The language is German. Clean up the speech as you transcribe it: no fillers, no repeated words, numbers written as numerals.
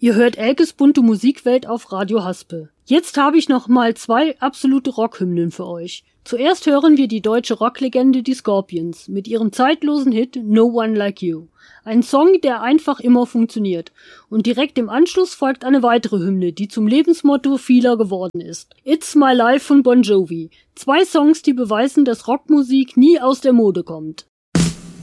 Ihr hört Elkes bunte Musikwelt auf Radio Haspe. Jetzt habe ich noch mal 2 absolute Rockhymnen für euch. Zuerst hören wir die deutsche Rocklegende die Scorpions mit ihrem zeitlosen Hit No One Like You. Ein Song, der einfach immer funktioniert. Und direkt im Anschluss folgt eine weitere Hymne, die zum Lebensmotto vieler geworden ist. It's My Life von Bon Jovi. 2 Songs, die beweisen, dass Rockmusik nie aus der Mode kommt.